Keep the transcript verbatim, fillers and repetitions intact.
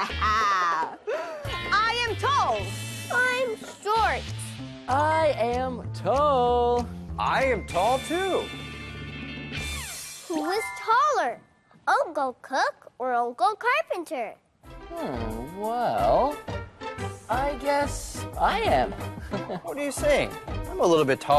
I am tall. I'm short. I am tall. I am tall, too. Who is taller? Uncle Cook or Uncle Carpenter? Hmm, well, I guess I am. What are you saying? I'm a little bit taller.